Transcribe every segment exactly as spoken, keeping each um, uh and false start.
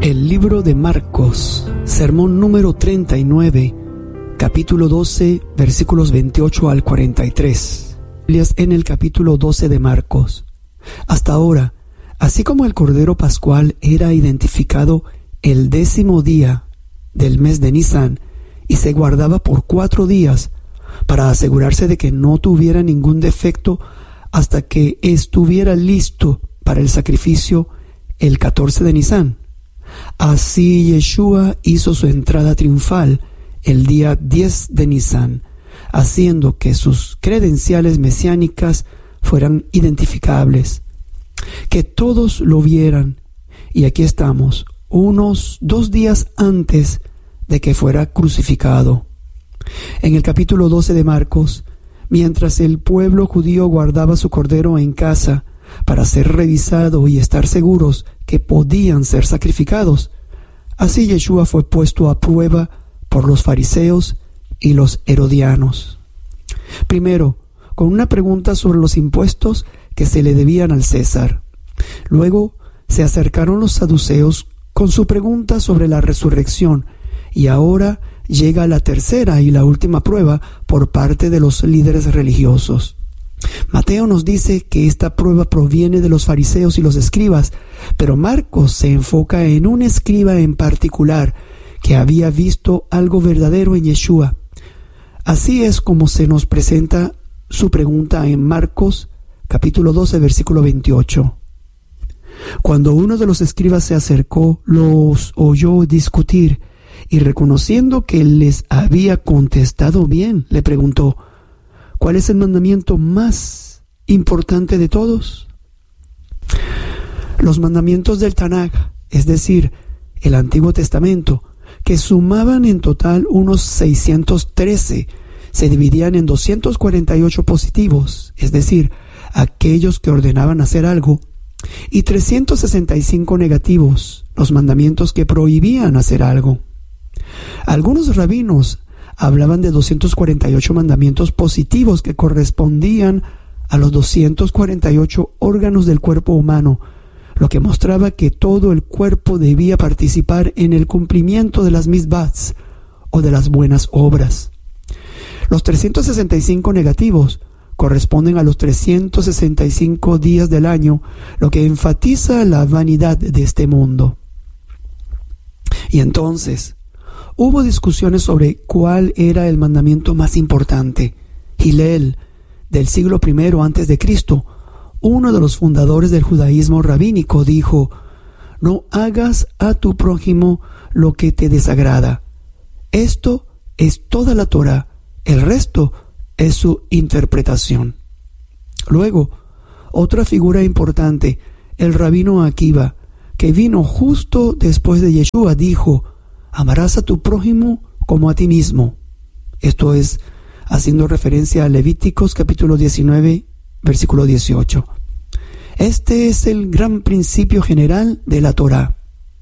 El libro de Marcos, sermón número treinta y nueve, capítulo doce, versículos veintiocho al cuarenta y tres. En el capítulo doce de Marcos. Hasta ahora, así como el Cordero Pascual era identificado el décimo día del mes de Nisan y se guardaba por cuatro días para asegurarse de que no tuviera ningún defecto hasta que estuviera listo para el sacrificio el catorce de Nisan. Así Yeshua hizo su entrada triunfal el día diez de Nisan, haciendo que sus credenciales mesiánicas fueran identificables, que todos lo vieran. Y aquí estamos, unos dos días antes de que fuera crucificado. En el capítulo doce de Marcos, mientras el pueblo judío guardaba su cordero en casa para ser revisado y estar seguros que podían ser sacrificados, así Yeshua fue puesto a prueba por los fariseos y los herodianos. Primero, con una pregunta sobre los impuestos que se le debían al César. Luego, se acercaron los saduceos con su pregunta sobre la resurrección, y ahora llega la tercera y la última prueba por parte de los líderes religiosos. Mateo nos dice que esta prueba proviene de los fariseos y los escribas, pero Marcos se enfoca en un escriba en particular que había visto algo verdadero en Yeshua. Así es como se nos presenta su pregunta en Marcos capítulo doce, versículo veintiocho. Cuando uno de los escribas se acercó, los oyó discutir, y reconociendo que les había contestado bien, le preguntó: ¿cuál es el mandamiento más importante de todos? Los mandamientos del Tanaj, es decir, el Antiguo Testamento, que sumaban en total unos seiscientos trece, se dividían en doscientos cuarenta y ocho positivos, es decir, aquellos que ordenaban hacer algo, y trescientos sesenta y cinco negativos, los mandamientos que prohibían hacer algo. Algunos rabinos hablaban de doscientos cuarenta y ocho mandamientos positivos que correspondían a los doscientos cuarenta y ocho órganos del cuerpo humano, lo que mostraba que todo el cuerpo debía participar en el cumplimiento de las mitzvahs o de las buenas obras. Los trescientos sesenta y cinco negativos corresponden a los trescientos sesenta y cinco días del año, lo que enfatiza la vanidad de este mundo. Y entonces, hubo discusiones sobre cuál era el mandamiento más importante. Hillel, del siglo primero antes de Cristo, uno de los fundadores del judaísmo rabínico, dijo: no hagas a tu prójimo lo que te desagrada. Esto es toda la Torá, el resto es su interpretación. Luego, otra figura importante, el rabino Akiva, que vino justo después de Yeshua, dijo: amarás a tu prójimo como a ti mismo. Esto es, haciendo referencia a Levíticos capítulo diecinueve, versículo dieciocho. Este es el gran principio general de la Torá.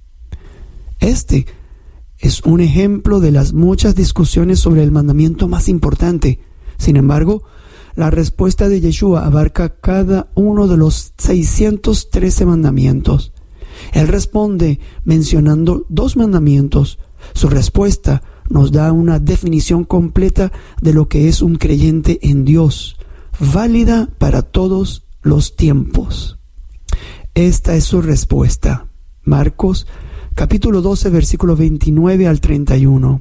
Este es un ejemplo de las muchas discusiones sobre el mandamiento más importante. Sin embargo, la respuesta de Yeshua abarca cada uno de los seiscientos trece mandamientos. Él responde mencionando dos mandamientos. Su respuesta nos da una definición completa de lo que es un creyente en Dios, válida para todos los tiempos. Esta es su respuesta. Marcos, capítulo doce, versículo veintinueve al treinta y uno.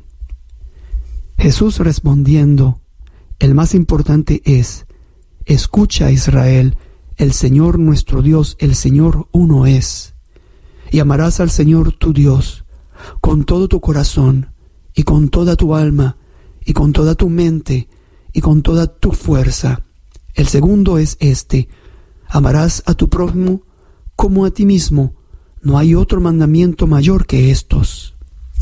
Jesús respondiendo: el más importante es: escucha, Israel, el Señor nuestro Dios, el Señor uno es. Y amarás al Señor tu Dios con todo tu corazón, y con toda tu alma, y con toda tu mente, y con toda tu fuerza. El segundo es este: amarás a tu prójimo como a ti mismo. No hay otro mandamiento mayor que estos.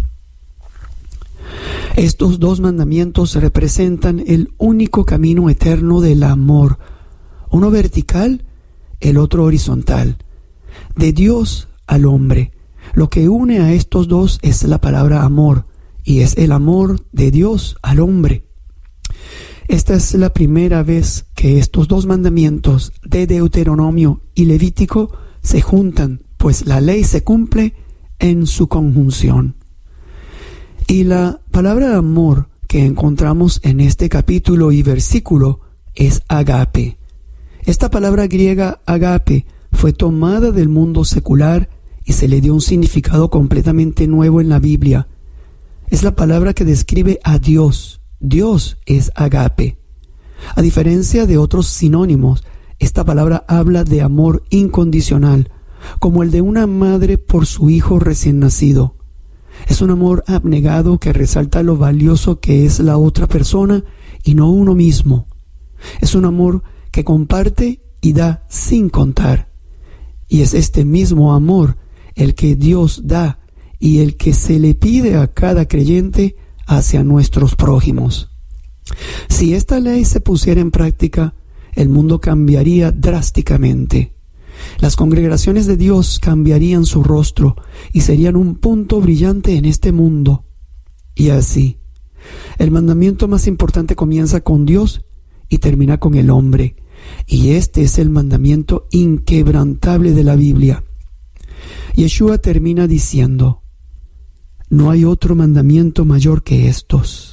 Estos dos mandamientos representan el único camino eterno del amor, uno vertical, el otro horizontal, de Dios al hombre. Lo que une a estos dos es la palabra amor, y es el amor de Dios al hombre. Esta es la primera vez que estos dos mandamientos de Deuteronomio y Levítico se juntan, pues la ley se cumple en su conjunción. Y la palabra amor que encontramos en este capítulo y versículo es agape. Esta palabra griega agape fue tomada del mundo secular y se le dio un significado completamente nuevo en la Biblia. Es la palabra que describe a Dios. Dios es agape. A diferencia de otros sinónimos, esta palabra habla de amor incondicional, como el de una madre por su hijo recién nacido. Es un amor abnegado que resalta lo valioso que es la otra persona y no uno mismo. Es un amor que comparte y da sin contar. Y es este mismo amor el que Dios da y el que se le pide a cada creyente hacia nuestros prójimos. Si esta ley se pusiera en práctica, el mundo cambiaría drásticamente. Las congregaciones de Dios cambiarían su rostro y serían un punto brillante en este mundo. Y así, el mandamiento más importante comienza con Dios y termina con el hombre. Y este es el mandamiento inquebrantable de la Biblia. Yeshua termina diciendo: no hay otro mandamiento mayor que estos.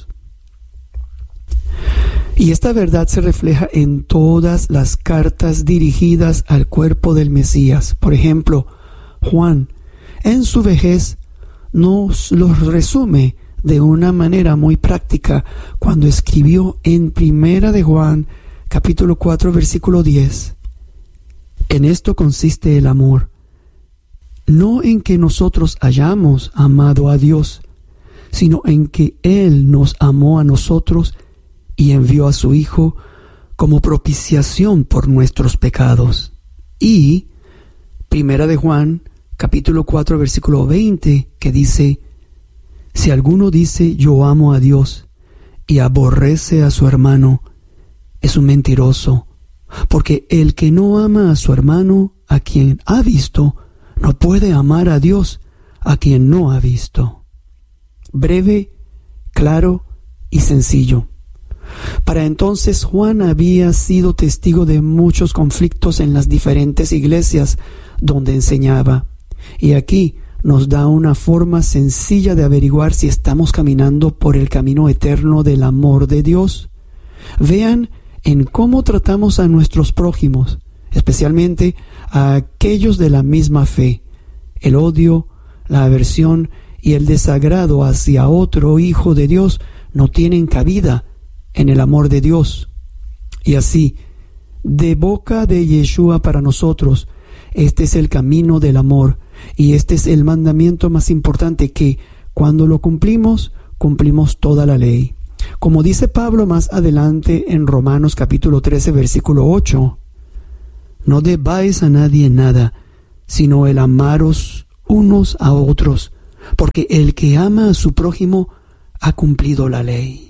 Y esta verdad se refleja en todas las cartas dirigidas al cuerpo del Mesías. Por ejemplo, Juan, en su vejez, nos los resume de una manera muy práctica cuando escribió en Primera de Juan, capítulo cuatro, versículo diez. En esto consiste el amor, no en que nosotros hayamos amado a Dios, sino en que Él nos amó a nosotros y envió a su Hijo como propiciación por nuestros pecados. Y Primera de Juan, capítulo cuatro, versículo veinte, que dice: si alguno dice yo amo a Dios y aborrece a su hermano, es un mentiroso, porque el que no ama a su hermano, a quien ha visto, no puede amar a Dios, a quien no ha visto. Breve, claro y sencillo. Para entonces Juan había sido testigo de muchos conflictos en las diferentes iglesias donde enseñaba. Y aquí nos da una forma sencilla de averiguar si estamos caminando por el camino eterno del amor de Dios. Vean en cómo tratamos a nuestros prójimos, especialmente a aquellos de la misma fe. El odio, la aversión y el desagrado hacia otro hijo de Dios no tienen cabida en el amor de Dios. Y así, de boca de Yeshua para nosotros, este es el camino del amor, y este es el mandamiento más importante que, cuando lo cumplimos, cumplimos toda la ley. Como dice Pablo más adelante en Romanos capítulo trece, versículo ocho, no debáis a nadie nada, sino el amaros unos a otros, porque el que ama a su prójimo ha cumplido la ley.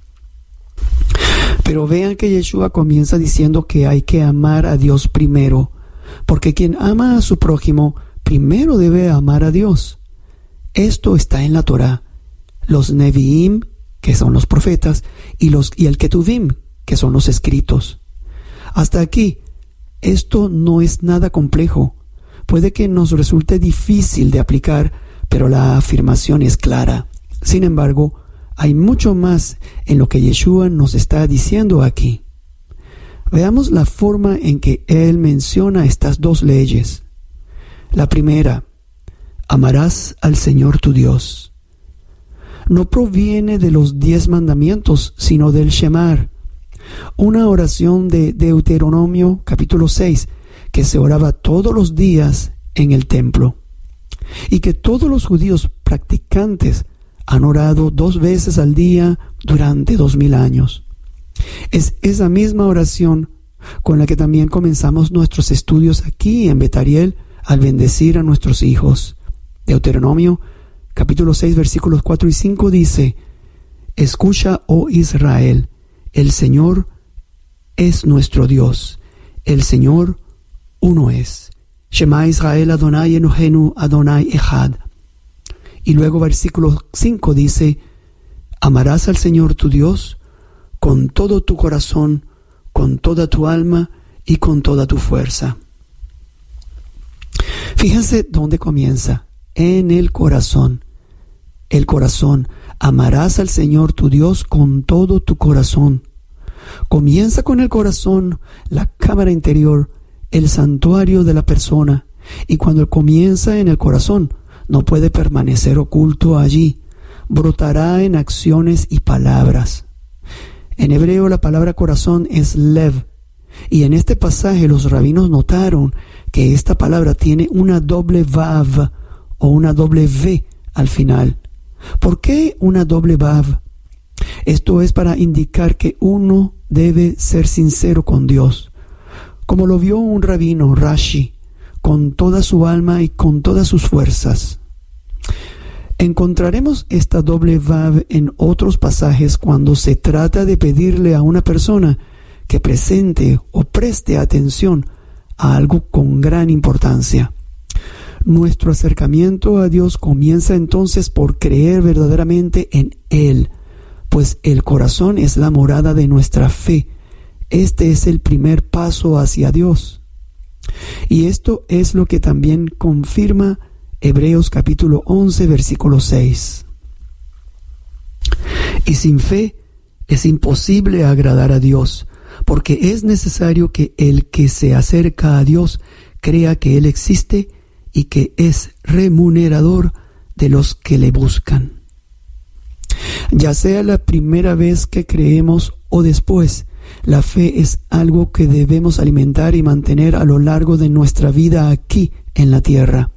Pero vean que Yeshua comienza diciendo que hay que amar a Dios primero, porque quien ama a su prójimo primero debe amar a Dios. Esto está en la Torá. Los Neviim, que son los profetas, y, los, y el Ketuvim, que son los escritos. Hasta aquí, esto no es nada complejo. Puede que nos resulte difícil de aplicar, pero la afirmación es clara. Sin embargo, hay mucho más en lo que Yeshua nos está diciendo aquí. Veamos la forma en que Él menciona estas dos leyes. La primera, amarás al Señor tu Dios. No proviene de los diez mandamientos, sino del Shemar, una oración de Deuteronomio capítulo seis, que se oraba todos los días en el templo, y que todos los judíos practicantes han orado dos veces al día durante dos mil años. Es esa misma oración con la que también comenzamos nuestros estudios aquí en Betariel al bendecir a nuestros hijos. Deuteronomio capítulo seis versículos cuatro y cinco dice: escucha, oh Israel, el Señor es nuestro Dios, el Señor uno es. Shema Israel Adonai Elohenu Adonai Echad. Y luego versículo cinco dice: amarás al Señor tu Dios con todo tu corazón, con toda tu alma y con toda tu fuerza. Fíjense dónde comienza. en el corazón. El corazón. Amarás al Señor tu Dios con todo tu corazón. Comienza con el corazón, la cámara interior, el santuario de la persona. Y cuando comienza en el corazón, no puede permanecer oculto allí. Brotará en acciones y palabras. En hebreo la palabra corazón es lev. Y en este pasaje los rabinos notaron que esta palabra tiene una doble vav o una doble v al final. ¿Por qué una doble vav? Esto es para indicar que uno debe ser sincero con Dios. Como lo vio un rabino, Rashi, con toda su alma y con todas sus fuerzas. Encontraremos esta doble vav en otros pasajes cuando se trata de pedirle a una persona que presente o preste atención a algo con gran importancia. Nuestro acercamiento a Dios comienza entonces por creer verdaderamente en Él, pues el corazón es la morada de nuestra fe. Este es el primer paso hacia Dios. Y esto es lo que también confirma Hebreos capítulo once, versículo seis. Y sin fe es imposible agradar a Dios, porque es necesario que el que se acerca a Dios crea que Él existe y que es remunerador de los que le buscan. Ya sea la primera vez que creemos o después, la fe es algo que debemos alimentar y mantener a lo largo de nuestra vida aquí en la tierra.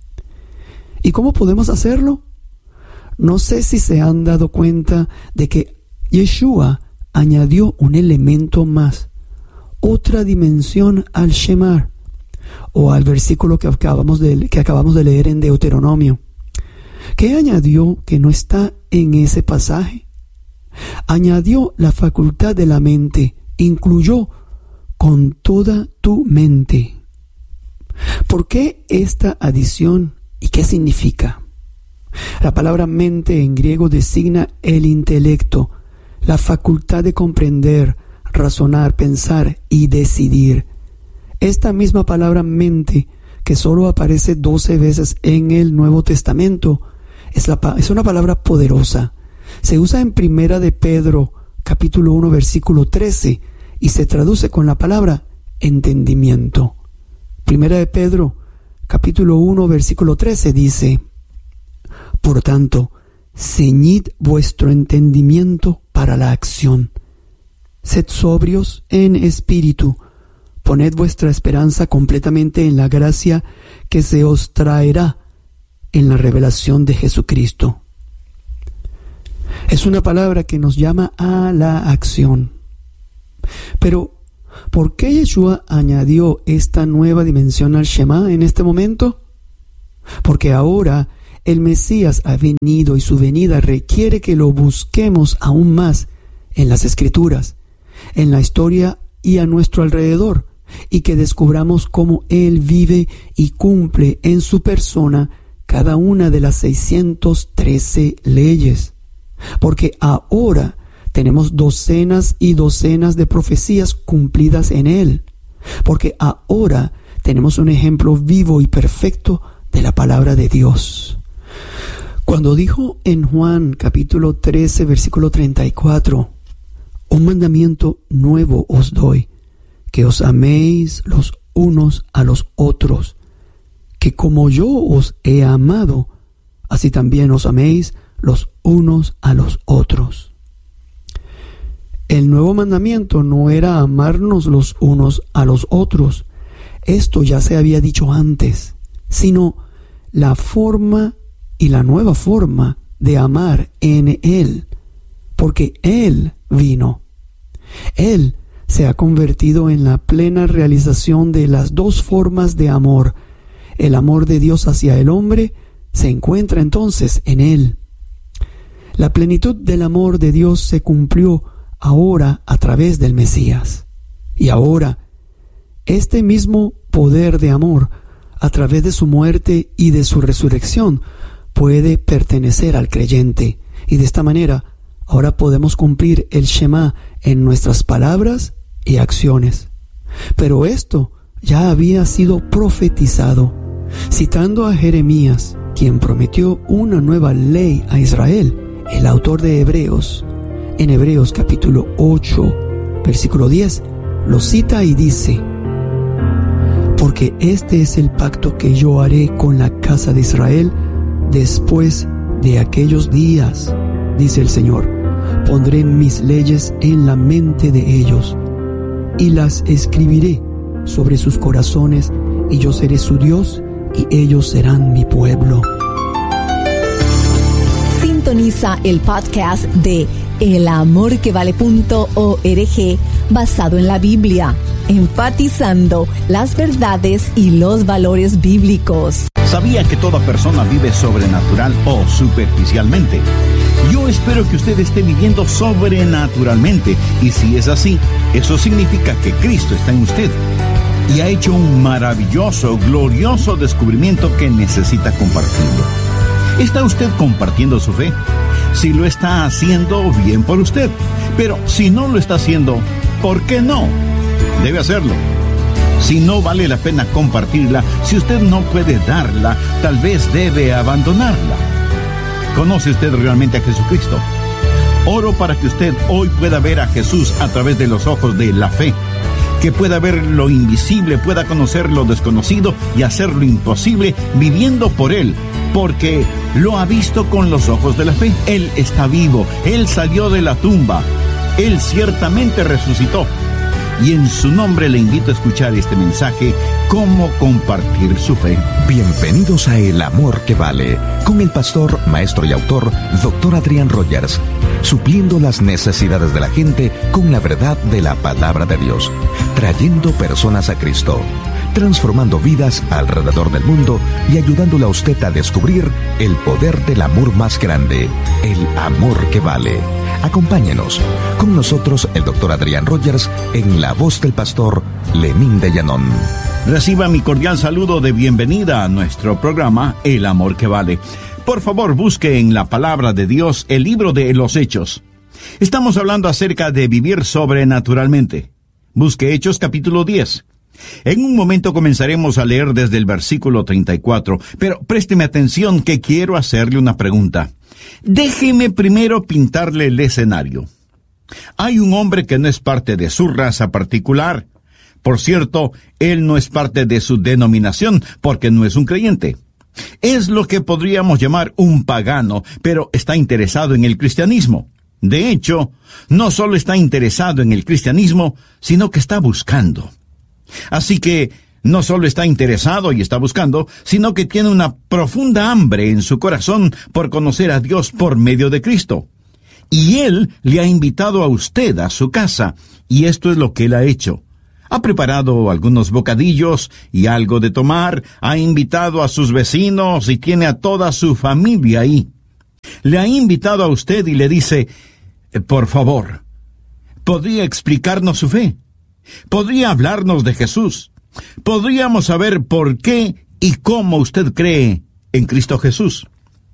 ¿Y cómo podemos hacerlo? No sé si se han dado cuenta de que Yeshua añadió un elemento más, otra dimensión al Shema, o al versículo que acabamos de, que acabamos de leer en Deuteronomio. ¿Qué añadió que no está en ese pasaje? Añadió la facultad de la mente, incluyó con toda tu mente. ¿Por qué esta adición y qué significa? La palabra mente en griego designa el intelecto, la facultad de comprender, razonar, pensar y decidir. Esta misma palabra mente, que solo aparece doce veces en el Nuevo Testamento, es, la, es una palabra poderosa. Se usa en Primera de Pedro, capítulo uno, versículo trece, y se traduce con la palabra entendimiento. Primera de Pedro, capítulo uno, versículo trece, dice: Por tanto, ceñid vuestro entendimiento para la acción. Sed sobrios en espíritu. Poned vuestra esperanza completamente en la gracia que se os traerá en la revelación de Jesucristo. Es una palabra que nos llama a la acción. Pero, ¿por qué Yeshua añadió esta nueva dimensión al Shema en este momento? Porque ahora el Mesías ha venido y su venida requiere que lo busquemos aún más en las Escrituras, en la historia y a nuestro alrededor, y que descubramos cómo Él vive y cumple en su persona cada una de las seiscientas trece leyes. Porque ahora tenemos docenas y docenas de profecías cumplidas en Él. Porque ahora tenemos un ejemplo vivo y perfecto de la palabra de Dios. Cuando dijo en Juan capítulo trece, versículo treinta y cuatro, un mandamiento nuevo os doy, que os améis los unos a los otros, que como yo os he amado, así también os améis los unos a los otros. El nuevo mandamiento no era amarnos los unos a los otros, esto ya se había dicho antes, sino la forma y la nueva forma de amar en Él, porque Él vino. Él se ha convertido en la plena realización de las dos formas de amor. El amor de Dios hacia el hombre se encuentra entonces en Él. La plenitud del amor de Dios se cumplió ahora a través del Mesías. Y ahora, este mismo poder de amor, a través de su muerte y de su resurrección, puede pertenecer al creyente. Y de esta manera, ahora podemos cumplir el Shema en nuestras palabras y acciones. Pero esto ya había sido profetizado. Citando a Jeremías, quien prometió una nueva ley a Israel. El autor de Hebreos, en Hebreos capítulo ocho, versículo diez, lo cita y dice: porque este es el pacto que yo haré con la casa de Israel después de aquellos días, dice el Señor. Pondré mis leyes en la mente de ellos y las escribiré sobre sus corazones, y yo seré su Dios y ellos serán mi pueblo. Sintoniza el podcast de el amor que vale punto org basado en la Biblia, enfatizando las verdades y los valores bíblicos. ¿Sabía que toda persona vive sobrenatural o superficialmente? Yo espero que usted esté viviendo sobrenaturalmente, y si es así, eso significa que Cristo está en usted y ha hecho un maravilloso, glorioso descubrimiento que necesita compartirlo. ¿Está usted compartiendo su fe? Si lo está haciendo, bien por usted. Pero si no lo está haciendo, ¿por qué no? Debe hacerlo. Si no vale la pena compartirla, si usted no puede darla, tal vez debe abandonarla. ¿Conoce usted realmente a Jesucristo? Oro para que usted hoy pueda ver a Jesús a través de los ojos de la fe, que pueda ver lo invisible, pueda conocer lo desconocido y hacer lo imposible viviendo por Él, porque lo ha visto con los ojos de la fe. Él está vivo, Él salió de la tumba, Él ciertamente resucitó. Y en su nombre le invito a escuchar este mensaje, cómo compartir su fe. Bienvenidos a El Amor que Vale, con el pastor, maestro y autor, doctor Adrián Rogers, supliendo las necesidades de la gente con la verdad de la palabra de Dios, trayendo personas a Cristo, transformando vidas alrededor del mundo y ayudándole a usted a descubrir el poder del amor más grande, el amor que vale. Acompáñenos. Con nosotros el doctor Adrián Rogers en la voz del pastor Lenín de Llanón. Reciba mi cordial saludo de bienvenida a nuestro programa El Amor que Vale. Por favor, busque en la palabra de Dios el libro de los Hechos. Estamos hablando acerca de vivir sobrenaturalmente. Busque Hechos capítulo diez. En un momento comenzaremos a leer desde el versículo treinta y cuatro, pero présteme atención que quiero hacerle una pregunta. Déjeme primero pintarle el escenario. Hay un hombre que no es parte de su raza particular. Por cierto, él no es parte de su denominación porque no es un creyente. Es lo que podríamos llamar un pagano, pero está interesado en el cristianismo. De hecho, no solo está interesado en el cristianismo, sino que está buscando. Así que no solo está interesado y está buscando, sino que tiene una profunda hambre en su corazón por conocer a Dios por medio de Cristo. Y Él le ha invitado a usted a su casa, y esto es lo que Él ha hecho. Ha preparado algunos bocadillos y algo de tomar, ha invitado a sus vecinos y tiene a toda su familia ahí. Le ha invitado a usted y le dice, por favor, ¿podría explicarnos su fe? ¿Podría hablarnos de Jesús? ¿Podríamos saber por qué y cómo usted cree en Cristo Jesús?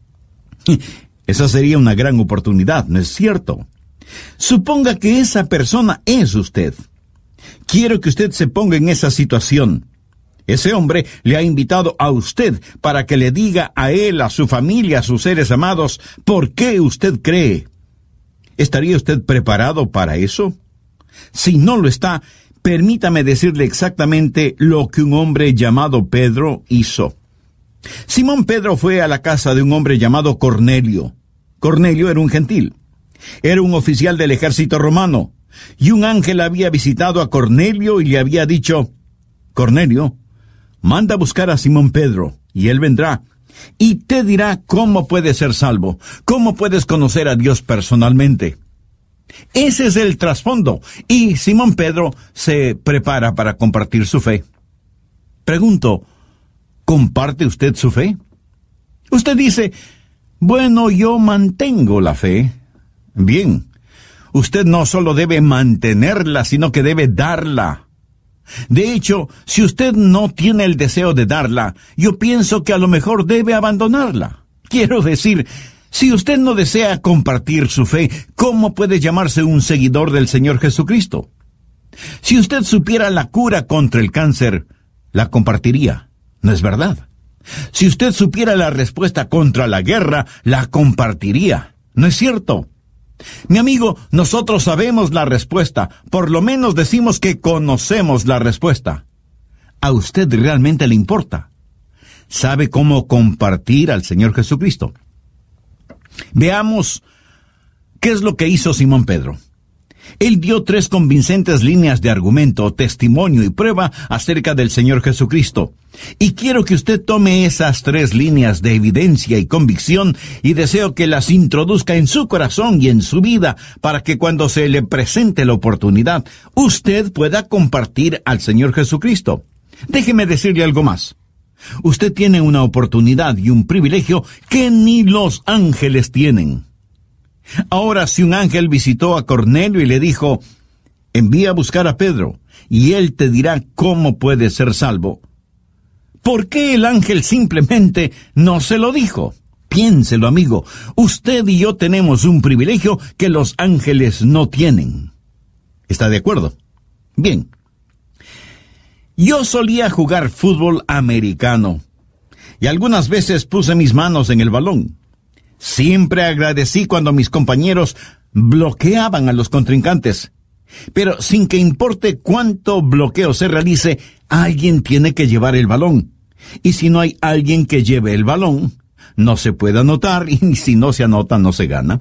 Esa sería una gran oportunidad, ¿no es cierto? Suponga que esa persona es usted. Quiero que usted se ponga en esa situación. Ese hombre le ha invitado a usted para que le diga a él, a su familia, a sus seres amados, por qué usted cree. ¿Estaría usted preparado para eso? Si no lo está, permítame decirle exactamente lo que un hombre llamado Pedro hizo. Simón Pedro fue a la casa de un hombre llamado Cornelio. Cornelio era un gentil. Era un oficial del ejército romano. Y un ángel había visitado a Cornelio y le había dicho, Cornelio, manda a buscar a Simón Pedro, y él vendrá, y te dirá cómo puedes ser salvo, cómo puedes conocer a Dios personalmente. Ese es el trasfondo, y Simón Pedro se prepara para compartir su fe. Pregunto, ¿comparte usted su fe? Usted dice, bueno, yo mantengo la fe. Bien, usted no solo debe mantenerla, sino que debe darla. De hecho, si usted no tiene el deseo de darla, yo pienso que a lo mejor debe abandonarla. Quiero decir, si usted no desea compartir su fe, ¿cómo puede llamarse un seguidor del Señor Jesucristo? Si usted supiera la cura contra el cáncer, la compartiría, ¿no es verdad? Si usted supiera la respuesta contra la guerra, la compartiría. ¿No es cierto? Mi amigo, nosotros sabemos la respuesta. Por lo menos decimos que conocemos la respuesta. ¿A usted realmente le importa? ¿Sabe cómo compartir al Señor Jesucristo? Veamos qué es lo que hizo Simón Pedro. Él dio tres convincentes líneas de argumento, testimonio y prueba acerca del Señor Jesucristo. Y quiero que usted tome esas tres líneas de evidencia y convicción y deseo que las introduzca en su corazón y en su vida para que cuando se le presente la oportunidad, usted pueda compartir al Señor Jesucristo. Déjeme decirle algo más. Usted tiene una oportunidad y un privilegio que ni los ángeles tienen. Ahora, si un ángel visitó a Cornelio y le dijo, envía a buscar a Pedro, y él te dirá cómo puede ser salvo, ¿por qué el ángel simplemente no se lo dijo? Piénselo, amigo. Usted y yo tenemos un privilegio que los ángeles no tienen. ¿Está de acuerdo? Bien. Yo solía jugar fútbol americano, y algunas veces puse mis manos en el balón. Siempre agradecí cuando mis compañeros bloqueaban a los contrincantes. Pero sin que importe cuánto bloqueo se realice, alguien tiene que llevar el balón. Y si no hay alguien que lleve el balón, no se puede anotar, y si no se anota, no se gana.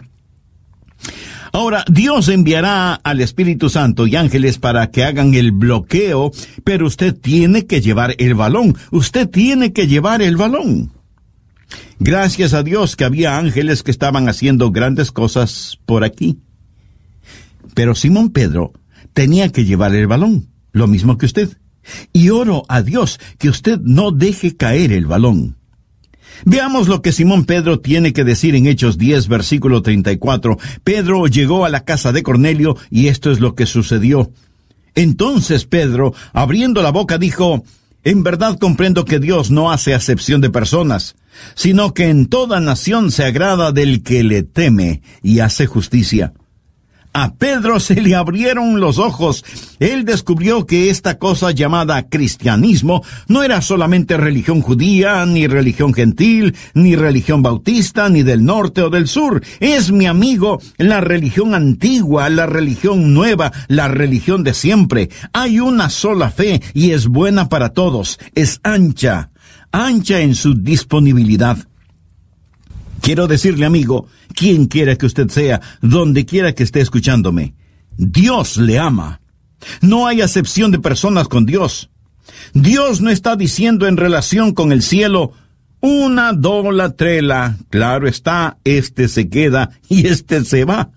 Ahora, Dios enviará al Espíritu Santo y ángeles para que hagan el bloqueo, pero usted tiene que llevar el balón. Usted tiene que llevar el balón. Gracias a Dios que había ángeles que estaban haciendo grandes cosas por aquí. Pero Simón Pedro tenía que llevar el balón, lo mismo que usted. Y oro a Dios que usted no deje caer el balón. Veamos lo que Simón Pedro tiene que decir en Hechos diez, versículo treinta y cuatro. Pedro llegó a la casa de Cornelio y esto es lo que sucedió. Entonces Pedro, abriendo la boca, dijo, en verdad comprendo que Dios no hace acepción de personas, sino que en toda nación se agrada del que le teme y hace justicia. A Pedro se le abrieron los ojos. Él descubrió que esta cosa llamada cristianismo no era solamente religión judía, ni religión gentil, ni religión bautista, ni del norte o del sur. Es, mi amigo, la religión antigua, la religión nueva, la religión de siempre. Hay una sola fe y es buena para todos. Es ancha, ancha en su disponibilidad. Quiero decirle, amigo, quien quiera que usted sea, donde quiera que esté escuchándome, Dios le ama. No hay acepción de personas con Dios. Dios no está diciendo en relación con el cielo, una dolatrela, claro está, este se queda y este se va.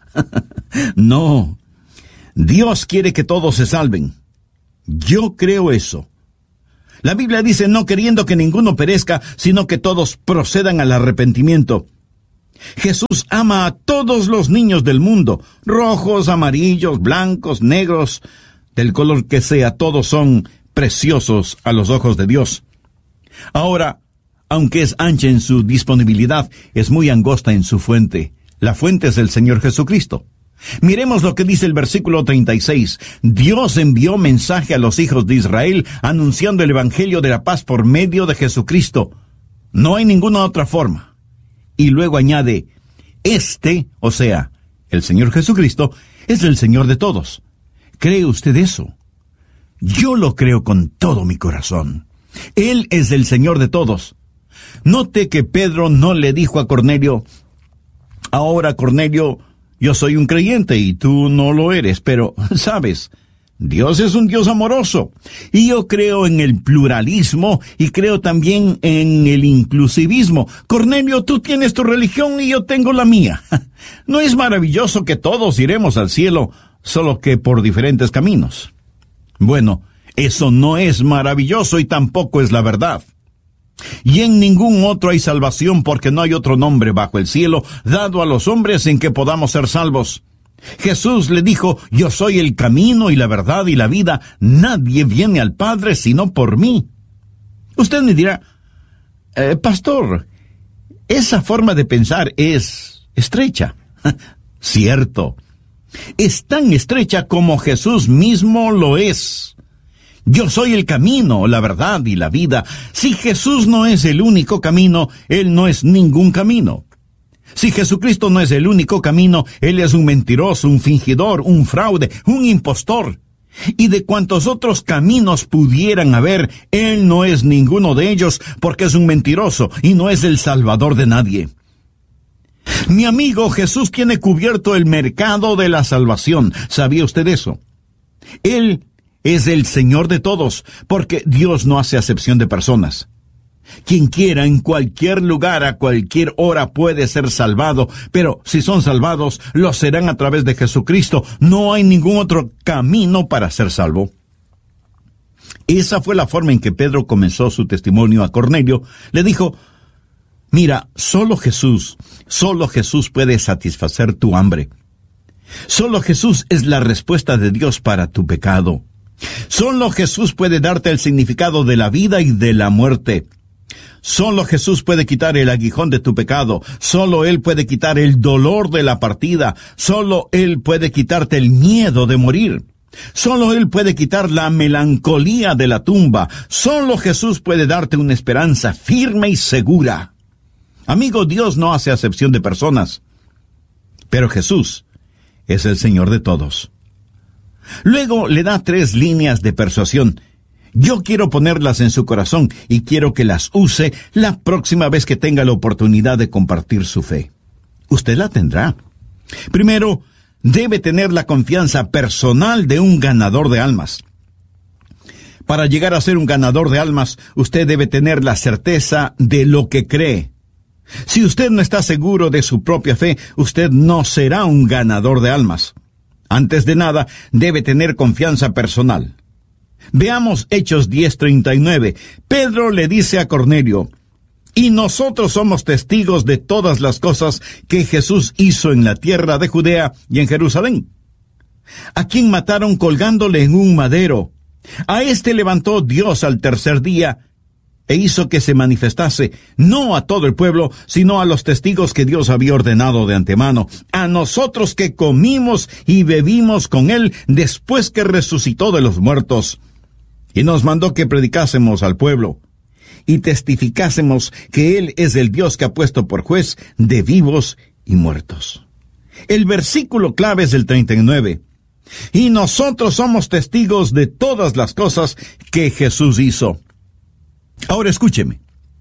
No, Dios quiere que todos se salven. Yo creo eso. La Biblia dice, no queriendo que ninguno perezca, sino que todos procedan al arrepentimiento. Jesús ama a todos los niños del mundo, rojos, amarillos, blancos, negros, del color que sea, todos son preciosos a los ojos de Dios. Ahora, aunque es ancha en su disponibilidad, es muy angosta en su fuente. La fuente es el Señor Jesucristo. Miremos lo que dice el versículo treinta y seis. Dios envió mensaje a los hijos de Israel anunciando el evangelio de la paz por medio de Jesucristo. No hay ninguna otra forma. Y luego añade, este, o sea, el Señor Jesucristo, es el Señor de todos. ¿Cree usted eso? Yo lo creo con todo mi corazón. Él es el Señor de todos. Note que Pedro no le dijo a Cornelio, ahora Cornelio, yo soy un creyente y tú no lo eres, pero, ¿sabes? Dios es un Dios amoroso, y yo creo en el pluralismo y creo también en el inclusivismo. Cornelio, tú tienes tu religión y yo tengo la mía. ¿No es maravilloso que todos iremos al cielo, solo que por diferentes caminos? Bueno, eso no es maravilloso y tampoco es la verdad. Y en ningún otro hay salvación, porque no hay otro nombre bajo el cielo dado a los hombres en que podamos ser salvos. Jesús le dijo, yo soy el camino y la verdad y la vida. Nadie viene al Padre sino por mí. Usted me dirá, eh, pastor, esa forma de pensar es estrecha. Cierto. Es tan estrecha como Jesús mismo lo es. Yo soy el camino, la verdad y la vida. Si Jesús no es el único camino, Él no es ningún camino. Si Jesucristo no es el único camino, Él es un mentiroso, un fingidor, un fraude, un impostor. Y de cuantos otros caminos pudieran haber, Él no es ninguno de ellos, porque es un mentiroso y no es el Salvador de nadie. Mi amigo, Jesús tiene cubierto el mercado de la salvación. ¿Sabía usted eso? Él es el Señor de todos, porque Dios no hace acepción de personas. Quien quiera, en cualquier lugar, a cualquier hora, puede ser salvado, pero si son salvados, lo serán a través de Jesucristo. No hay ningún otro camino para ser salvo. Esa fue la forma en que Pedro comenzó su testimonio a Cornelio. Le dijo: mira, solo Jesús, solo Jesús puede satisfacer tu hambre. Solo Jesús es la respuesta de Dios para tu pecado. Solo Jesús puede darte el significado de la vida y de la muerte. Solo Jesús puede quitar el aguijón de tu pecado. Solo Él puede quitar el dolor de la partida. Solo Él puede quitarte el miedo de morir. Solo Él puede quitar la melancolía de la tumba. Solo Jesús puede darte una esperanza firme y segura. Amigo, Dios no hace acepción de personas, pero Jesús es el Señor de todos. Luego le da tres líneas de persuasión. Yo quiero ponerlas en su corazón y quiero que las use la próxima vez que tenga la oportunidad de compartir su fe. Usted la tendrá. Primero, debe tener la confianza personal de un ganador de almas. Para llegar a ser un ganador de almas, usted debe tener la certeza de lo que cree. Si usted no está seguro de su propia fe, usted no será un ganador de almas. Antes de nada, debe tener confianza personal. Veamos Hechos diez treinta y nueve. Pedro le dice a Cornelio: y nosotros somos testigos de todas las cosas que Jesús hizo en la tierra de Judea y en Jerusalén, a quien mataron colgándole en un madero. A éste levantó Dios al tercer día, e hizo que se manifestase, no a todo el pueblo, sino a los testigos que Dios había ordenado de antemano, a nosotros que comimos y bebimos con Él después que resucitó de los muertos. Y nos mandó que predicásemos al pueblo, y testificásemos que Él es el Dios que ha puesto por juez de vivos y muertos. El versículo clave es el treinta y nueve. Y nosotros somos testigos de todas las cosas que Jesús hizo. Ahora escúcheme.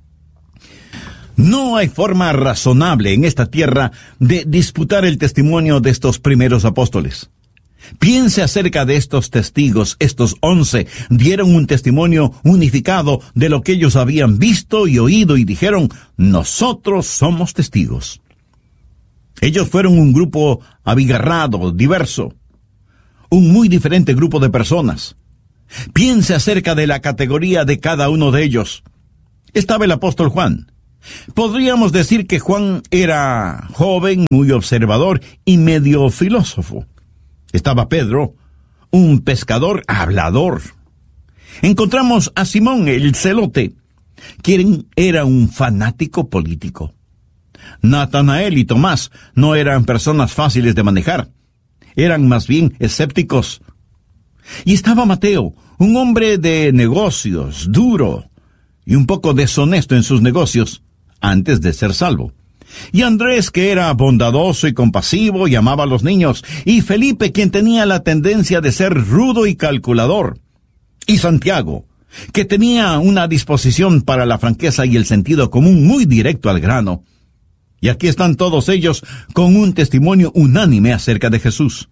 No hay forma razonable en esta tierra de disputar el testimonio de estos primeros apóstoles. Piense acerca de estos testigos. Estos once dieron un testimonio unificado de lo que ellos habían visto y oído y dijeron: nosotros somos testigos. Ellos fueron un grupo abigarrado, diverso, un muy diferente grupo de personas. Piense acerca de la categoría de cada uno de ellos. Estaba el apóstol Juan. Podríamos decir que Juan era joven, muy observador y medio filósofo. Estaba Pedro, un pescador hablador. Encontramos a Simón el celote, quien era un fanático político. Natanael y Tomás no eran personas fáciles de manejar. Eran más bien escépticos. Y estaba Mateo, un hombre de negocios, duro y un poco deshonesto en sus negocios, antes de ser salvo. Y Andrés, que era bondadoso y compasivo y amaba a los niños. Y Felipe, quien tenía la tendencia de ser rudo y calculador. Y Santiago, que tenía una disposición para la franqueza y el sentido común muy directo al grano. Y aquí están todos ellos con un testimonio unánime acerca de Jesús.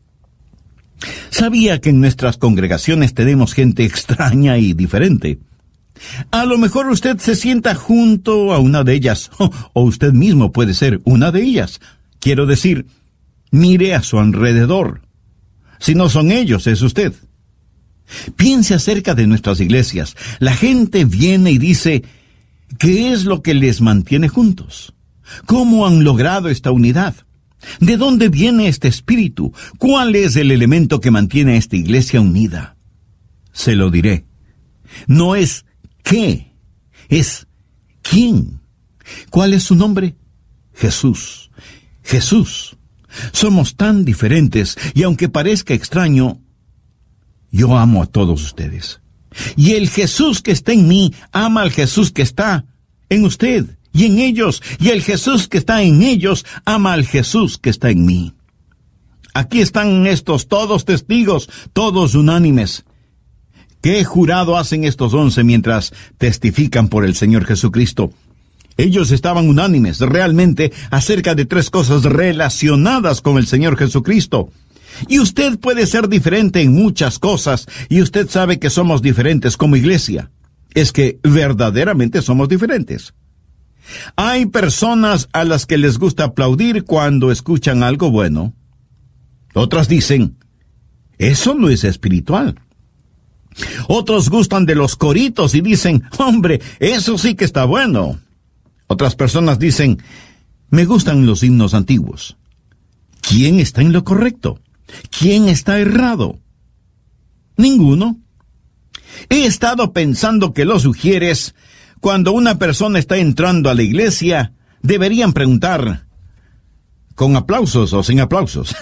Sabía que en nuestras congregaciones tenemos gente extraña y diferente. A lo mejor usted se sienta junto a una de ellas, o usted mismo puede ser una de ellas. Quiero decir, mire a su alrededor. Si no son ellos, es usted. Piense acerca de nuestras iglesias. La gente viene y dice: ¿qué es lo que les mantiene juntos? ¿Cómo han logrado esta unidad? ¿De dónde viene este espíritu? ¿Cuál es el elemento que mantiene a esta iglesia unida? Se lo diré. No es qué, es quién. ¿Cuál es su nombre? Jesús. Jesús. Somos tan diferentes, y aunque parezca extraño, yo amo a todos ustedes. Y el Jesús que está en mí ama al Jesús que está en usted y en ellos. Y el Jesús que está en ellos ama al Jesús que está en mí. Aquí están estos todos testigos, todos unánimes. ¿Qué jurado hacen estos once mientras testifican por el Señor Jesucristo? Ellos estaban unánimes realmente acerca de tres cosas relacionadas con el Señor Jesucristo. Y usted puede ser diferente en muchas cosas, y usted sabe que somos diferentes como iglesia. Es que verdaderamente somos diferentes. Hay personas a las que les gusta aplaudir cuando escuchan algo bueno. Otras dicen, eso no es espiritual. Otros gustan de los coritos y dicen, hombre, eso sí que está bueno. Otras personas dicen, me gustan los himnos antiguos. ¿Quién está en lo correcto? ¿Quién está errado? Ninguno. He estado pensando que los ujieres, cuando una persona está entrando a la iglesia, deberían preguntar, ¿con aplausos o sin aplausos?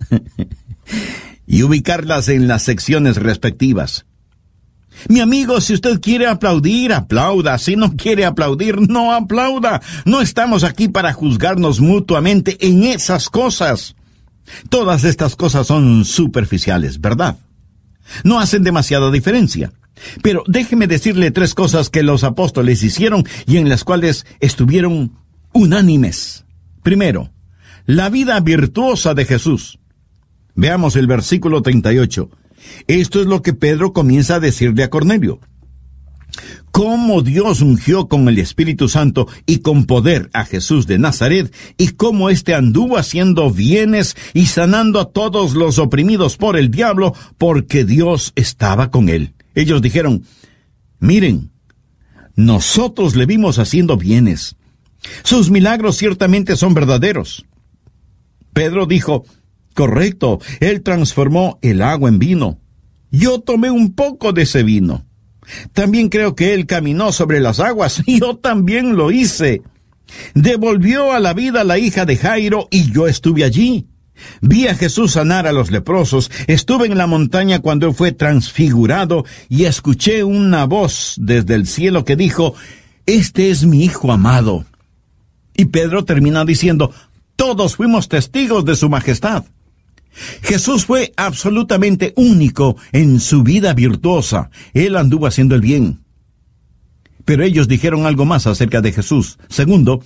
Y ubicarlas en las secciones respectivas. Mi amigo, si usted quiere aplaudir, aplauda. Si no quiere aplaudir, no aplauda. No estamos aquí para juzgarnos mutuamente en esas cosas. Todas estas cosas son superficiales, ¿verdad? No hacen demasiada diferencia. Pero déjeme decirle tres cosas que los apóstoles hicieron y en las cuales estuvieron unánimes. Primero, la vida virtuosa de Jesús. Veamos el versículo treinta y ocho. Esto es lo que Pedro comienza a decirle a Cornelio. Cómo Dios ungió con el Espíritu Santo y con poder a Jesús de Nazaret, y cómo éste anduvo haciendo bienes y sanando a todos los oprimidos por el diablo, porque Dios estaba con él. Ellos dijeron, miren, nosotros le vimos haciendo bienes. Sus milagros ciertamente son verdaderos. Pedro dijo, correcto, él transformó el agua en vino. Yo tomé un poco de ese vino. También creo que él caminó sobre las aguas. Yo también lo hice. Devolvió a la vida a la hija de Jairo y yo estuve allí. Vi a Jesús sanar a los leprosos. Estuve en la montaña cuando él fue transfigurado y escuché una voz desde el cielo que dijo, este es mi hijo amado. Y Pedro termina diciendo, todos fuimos testigos de su majestad. Jesús fue absolutamente único en su vida virtuosa. Él anduvo haciendo el bien. Pero ellos dijeron algo más acerca de Jesús. Segundo,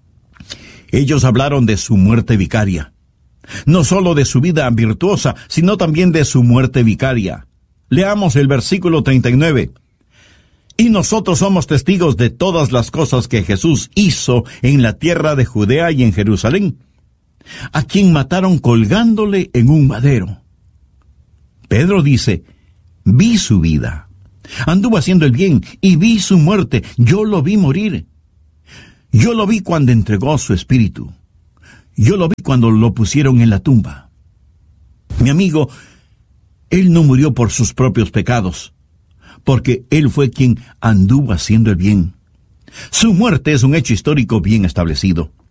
ellos hablaron de su muerte vicaria. No solo de su vida virtuosa, sino también de su muerte vicaria. Leamos el versículo treinta y nueve. Y nosotros somos testigos de todas las cosas que Jesús hizo en la tierra de Judea y en Jerusalén, a quien mataron colgándole en un madero. Pedro dice, vi su vida, anduvo haciendo el bien y vi su muerte, yo lo vi morir. Yo lo vi cuando entregó su espíritu. Yo lo vi cuando lo pusieron en la tumba. Mi amigo, él no murió por sus propios pecados, porque él fue quien anduvo haciendo el bien. Su muerte es un hecho histórico bien establecido.